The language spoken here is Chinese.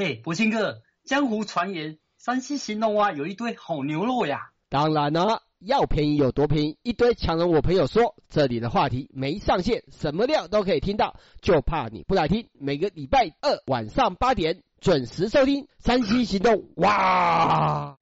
博兴哥，江湖传言山西兴隆啊有一堆好牛肉呀。 当然了，要便宜有多便宜，一堆强人我朋友说，这里的话题没上限，什么料都可以听到，就怕你不来听。每个礼拜二晚上8点准时收听山西行动，哇！